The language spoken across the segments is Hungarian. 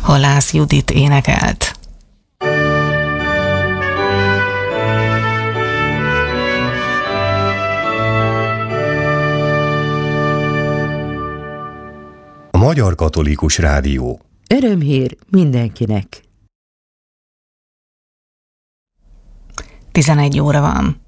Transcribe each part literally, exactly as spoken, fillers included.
Halász Judit énekelt. A Magyar Katolikus Rádió. Örömhír mindenkinek. tizenegy óra van.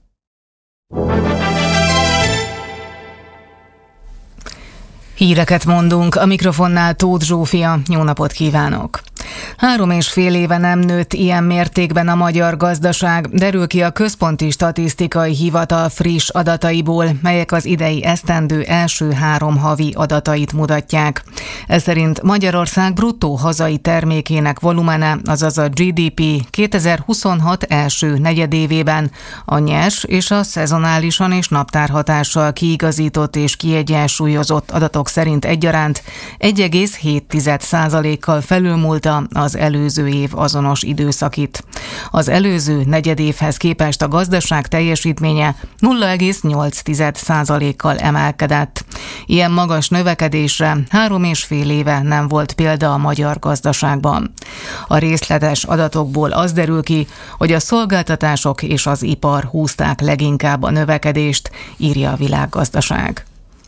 Híreket mondunk, a mikrofonnál Tóth Zsófia, jó napot kívánok! Három és fél éve nem nőtt ilyen mértékben a magyar gazdaság, derül ki a Központi Statisztikai Hivatal friss adataiból, melyek az idei esztendő első három havi adatait mutatják. Ez szerint Magyarország bruttó hazai termékének volumene, azaz a gé dé pé kétezer-huszonhat első negyedévében a nyers és a szezonálisan és naptárhatással kiigazított és kiegyensúlyozott adatok szerint egyaránt egy egész hét százalékkal felülmúlta az előző év azonos időszakit. Az előző negyedévhez képest a gazdaság teljesítménye nulla egész nyolc százalékkal emelkedett. Ilyen magas növekedésre három és fél éve nem volt példa a magyar gazdaságban. A részletes adatokból az derül ki, hogy a szolgáltatások és az ipar húzták leginkább a növekedést, írja a Világgazdaság.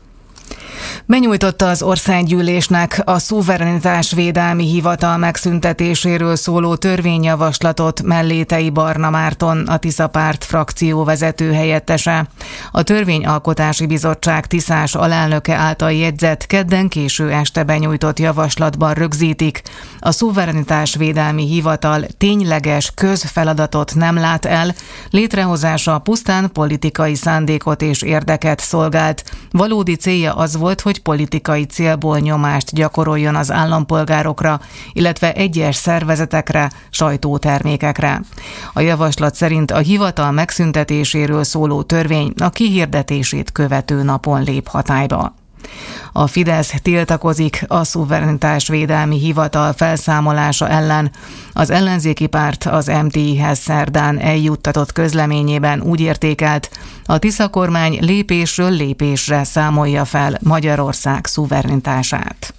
Benyújtotta az Országgyűlésnek a Szuverenitásvédelmi Hivatal megszüntetéséről szóló törvényjavaslatot Mellétei Barna Márton, a Tisza Párt frakció vezető helyettese. A Törvényalkotási Bizottság tiszás alelnöke által jegyzett, kedden késő este benyújtott javaslatban rögzítik: a Szuverenitásvédelmi Hivatal tényleges közfeladatot nem lát el, létrehozása pusztán politikai szándékot és érdeket szolgált. Valódi célja az volt, hogy politikai célból nyomást gyakoroljon az állampolgárokra, illetve egyes szervezetekre, sajtótermékekre. A javaslat szerint a hivatal megszüntetéséről szóló törvény a kihirdetését követő napon lép hatályba. A Fidesz tiltakozik a Szuverenitásvédelmi Hivatal felszámolása ellen. Az ellenzéki párt az em té i-hez szerdán eljuttatott közleményében úgy értékelt, a Tisza kormány lépésről lépésre számolja fel Magyarország szuverenitását.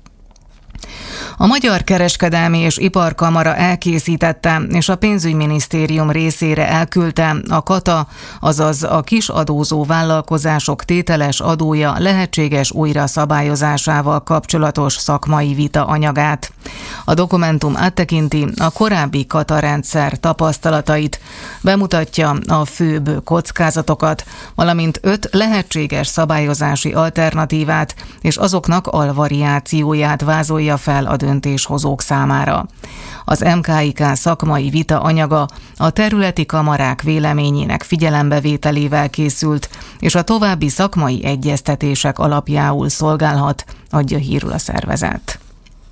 A Magyar Kereskedelmi és Iparkamara elkészítette és a Pénzügyminisztérium részére elküldte a KATA, azaz a kisadózó vállalkozások tételes adója lehetséges újra szabályozásával kapcsolatos szakmai vita anyagát. A dokumentum áttekinti a korábbi KATA rendszer tapasztalatait, bemutatja a főbb kockázatokat, valamint öt lehetséges szabályozási alternatívát és azoknak alvariációját vázolja fel a döntéshozók számára. Az em ká i ká szakmai vita anyaga a területi kamarák véleményének figyelembevételével készült, és a további szakmai egyeztetések alapjául szolgálhat, adja hírül a szervezet.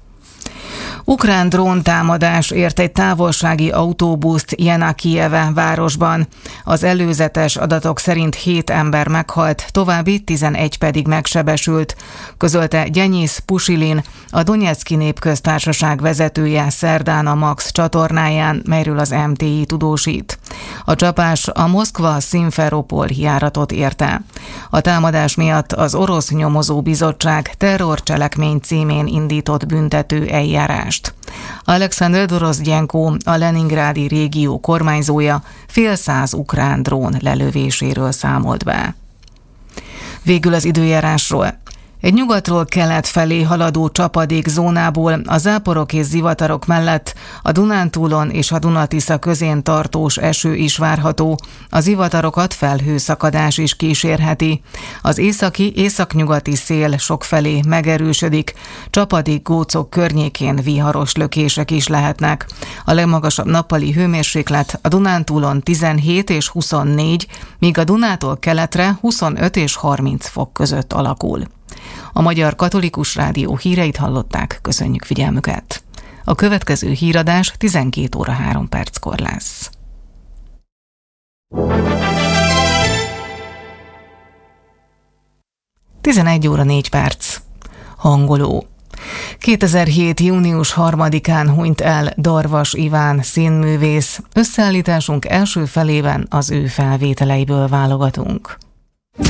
Ukrán dróntámadás ért egy távolsági autóbuszt Jenakijeve városban. Az előzetes adatok szerint hét ember meghalt, további tizenegy pedig megsebesült, közölte Gyenyisz Pusilin, a Donyeckij Népköztársaság vezetője szerdán a Max csatornáján, melyről az em té i tudósít. A csapás a Moszkva-Szimferopol járatot érte. A támadás miatt az orosz nyomozó bizottság terrorcselekmény címén indított büntető eljárást. Alexander Dorozdjenko, a leningrádi régió kormányzója, fél száz ukrán drón lelövéséről számolt be. Végül az időjárásról. Egy nyugatról kelet felé haladó csapadék zónából a záporok és zivatarok mellett a Dunántúlon és a Duna-Tisza közén tartós eső is várható, a zivatarokat felhőszakadás is kísérheti. Az északi északnyugati szél sokfelé megerősödik, csapadék gócok környékén viharos lökések is lehetnek. A legmagasabb nappali hőmérséklet a Dunántúlon tizenhét és huszonnégy, míg a Dunától keletre huszonöt és harminc fok között alakul. A Magyar Katolikus Rádió híreit hallották, köszönjük figyelmüket. A következő híradás tizenkét óra három perckor lesz. tizenegy óra négy perc. Hangoló. kétezer-hét. június harmadikán hunyt el Darvas Iván színművész. Összeállításunk első felében az ő felvételeiből válogatunk.